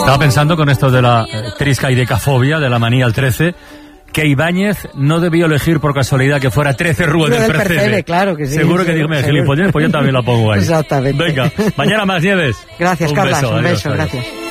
Estaba pensando con esto de la triscaidecafobia, de la manía al 13, que Ibáñez no debió elegir por casualidad que fuera 13 Rúa del Percebe. Claro que sí. Seguro que dígame gilipollas, pues yo también la pongo ahí. Exactamente. Venga, mañana más, Nieves. Gracias, Carlas. Un adiós, beso, adiós. gracias.